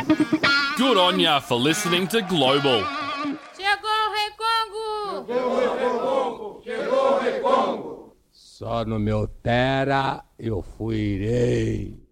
Good on ya for listening to Global. Chegou o Recongo! Só no meu Tera eu fui irei.